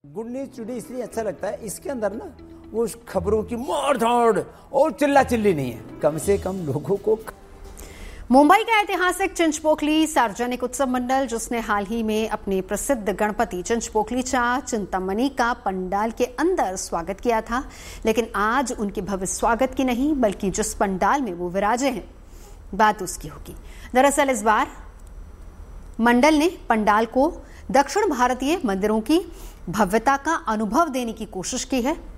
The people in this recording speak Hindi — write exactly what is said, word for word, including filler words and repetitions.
गुड न्यूज टुडे इसलिए अच्छा लगता है, इसके अंदर ना वो खबरों की मार धाड़ और चिल्ला चिल्ली नहीं है, कम से कम लोगों को। मुंबई का ऐतिहासिक चिंचपोकली सार्वजनिक उत्सव मंडल, जिसने हाल ही में अपने प्रसिद्ध गणपति चिंचपोकलीचा चिंतामणि का पंडाल के अंदर स्वागत किया था, लेकिन आज उनके भव्य स्वागत की नहीं बल्कि जिस पंडाल में वो विराजे हैं बात उसकी होगी। दरअसल इस बार मंडल ने पंडाल को दक्षिण भारतीय मंदिरों की भव्यता का अनुभव देने की कोशिश की है।